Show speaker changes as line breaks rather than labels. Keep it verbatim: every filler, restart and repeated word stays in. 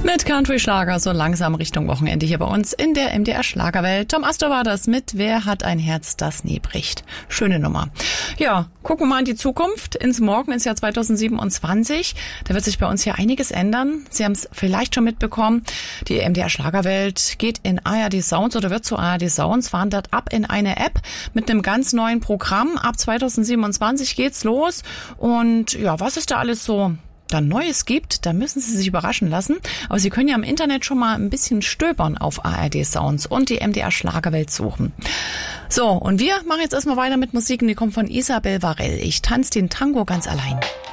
Mit Country-Schlager so langsam Richtung Wochenende hier bei uns in der M D R Schlagerwelt. Tom Astor war das mit Wer hat ein Herz, das nie bricht. Schöne Nummer. Ja, gucken wir mal in die Zukunft, ins Morgen, ins Jahr zweitausendsiebenundzwanzig. Da wird sich bei uns hier einiges ändern. Sie haben es vielleicht schon mitbekommen. Die M D R Schlagerwelt geht in A R D Sounds oder wird zu A R D Sounds, wandert ab in eine App mit einem ganz neuen Programm. Ab zweitausendsiebenundzwanzig geht's los. Und ja, was ist da alles so dann Neues gibt, da müssen Sie sich überraschen lassen. Aber Sie können ja im Internet schon mal ein bisschen stöbern auf A R D Sounds und die M D R Schlagerwelt suchen. So, und wir machen jetzt erstmal weiter mit Musik, die kommt von Isabel Varell. Ich tanze den Tango ganz allein.